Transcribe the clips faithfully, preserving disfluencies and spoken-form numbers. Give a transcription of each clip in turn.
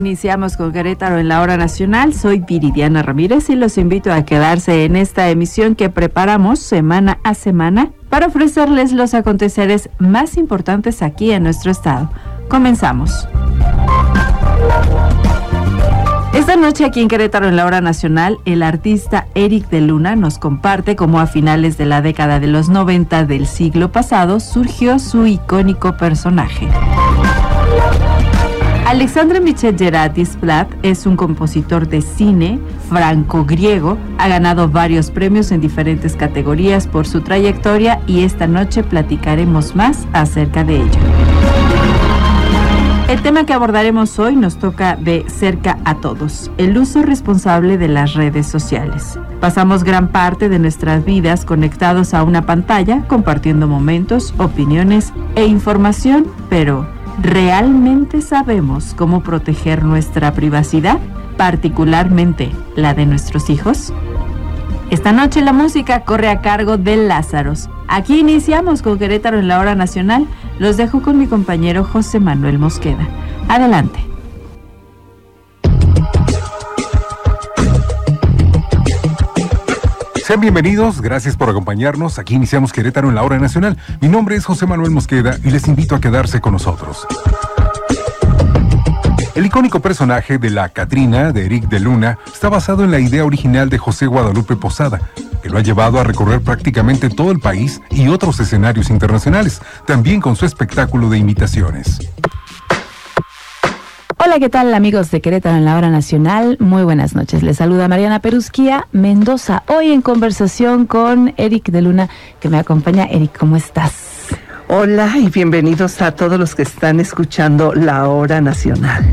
Iniciamos con Querétaro en la hora nacional. Soy Viridiana Ramírez y los invito a quedarse en esta emisión que preparamos semana a semana para ofrecerles los aconteceres más importantes aquí en nuestro estado. Comenzamos. Esta noche aquí en Querétaro en la hora nacional, el artista Eric de Luna nos comparte cómo a finales de la década de los noventa del siglo pasado surgió su icónico personaje. Alexandre Michel Geratis Plat es un compositor de cine franco-griego, ha ganado varios premios en diferentes categorías por su trayectoria y esta noche platicaremos más acerca de ello. El tema que abordaremos hoy nos toca de cerca a todos, el uso responsable de las redes sociales. Pasamos gran parte de nuestras vidas conectados a una pantalla, compartiendo momentos, opiniones e información, pero ¿realmente sabemos cómo proteger nuestra privacidad, particularmente la de nuestros hijos? Esta noche la música corre a cargo de Lázaros. Aquí iniciamos con Querétaro en la hora nacional. Los dejo con mi compañero José Manuel Mosqueda. Adelante. Sean bienvenidos, gracias por acompañarnos. Aquí iniciamos Querétaro en la hora nacional. Mi nombre es José Manuel Mosqueda y les invito a quedarse con nosotros. El icónico personaje de la Catrina, de Eric de Luna, está basado en la idea original de José Guadalupe Posada, que lo ha llevado a recorrer prácticamente todo el país y otros escenarios internacionales, también con su espectáculo de imitaciones. Hola, ¿qué tal amigos de Querétaro en la hora nacional? Muy buenas noches. Les saluda Mariana Perusquía Mendoza. Hoy en conversación con Eric de Luna, que me acompaña. Eric, ¿cómo estás? Hola y bienvenidos a todos los que están escuchando La Hora Nacional.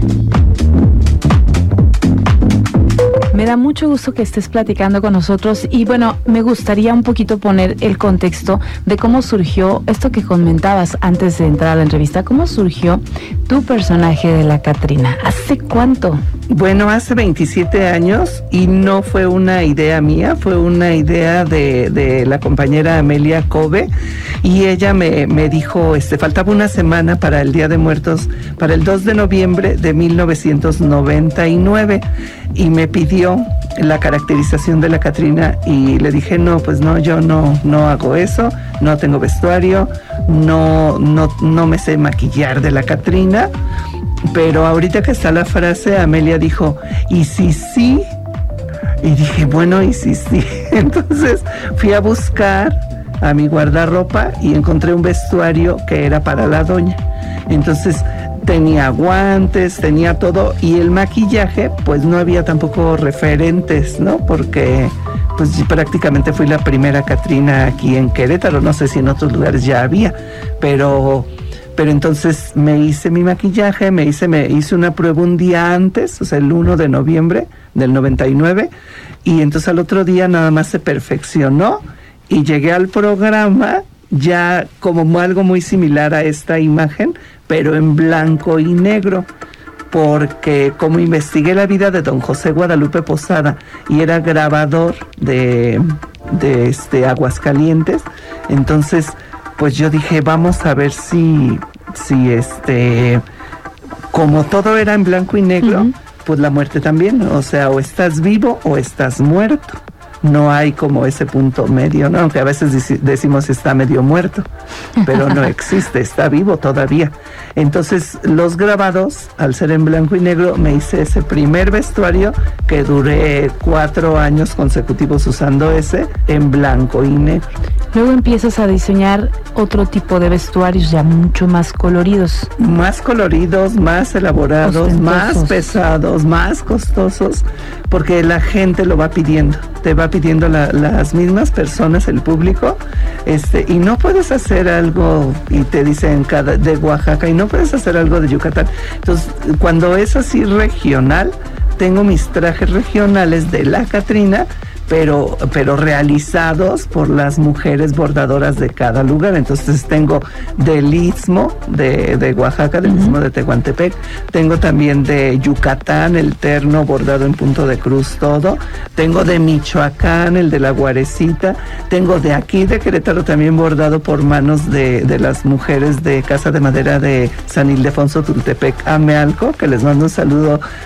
Me da mucho gusto que estés platicando con nosotros y bueno, me gustaría un poquito poner el contexto de cómo surgió esto que comentabas antes de entrar a la entrevista. ¿Cómo surgió tu personaje de la Catrina? ¿Hace cuánto? Bueno, hace veintisiete años y no fue una idea mía, fue una idea de, de la compañera Amelia Cove y ella me, me dijo, este, faltaba una semana para el Día de Muertos, para el dos de noviembre de mil novecientos noventa y nueve y me pidió la caracterización de la Catrina y le dije, no, pues no, yo no, no hago eso, no tengo vestuario, no, no, no me sé maquillar de la Catrina. Pero ahorita que está la frase, Amelia dijo, ¿y si sí? Y dije, bueno, ¿y si sí? Entonces fui a buscar a mi guardarropa y encontré un vestuario que era para la doña. Entonces tenía guantes, tenía todo, y el maquillaje, pues no había tampoco referentes, ¿no? Porque pues prácticamente fui la primera Catrina aquí en Querétaro, no sé si en otros lugares ya había, pero... Pero entonces me hice mi maquillaje, me hice, me hice una prueba un día antes, o sea, el uno de noviembre del noventa y nueve, y entonces al otro día nada más se perfeccionó y llegué al programa ya como algo muy similar a esta imagen, pero en blanco y negro, porque como investigué la vida de don José Guadalupe Posada y era grabador de, de este Aguascalientes, entonces pues yo dije, vamos a ver si, si este, como todo era en blanco y negro, uh-huh. pues la muerte también, o sea, o estás vivo o estás muerto. No hay como ese punto medio, ¿no? Aunque a veces decimos está medio muerto, pero no existe, está vivo todavía. Entonces, los grabados, al ser en blanco y negro, me hice ese primer vestuario que duré cuatro años consecutivos usando ese en blanco y negro. Luego empiezas a diseñar otro tipo de vestuarios ya mucho más coloridos. Más coloridos, más elaborados, más pesados, más costosos, porque la gente lo va pidiendo, te va pidiendo la, las mismas personas, el público, este, y no puedes hacer algo, y te dicen cada, de Oaxaca, y no puedes hacer algo de Yucatán. Entonces, cuando es así regional, tengo mis trajes regionales de la Catrina, pero, pero realizados por las mujeres bordadoras de cada lugar. Entonces tengo del Istmo de, de Oaxaca, del uh-huh. Istmo de Tehuantepec, tengo también de Yucatán, el terno bordado en punto de cruz todo, tengo de Michoacán, el de la Guarecita, tengo de aquí de Querétaro también bordado por manos de, de las mujeres de Casa de Madera de San Ildefonso Tultepec, Amealco, que les mando un saludo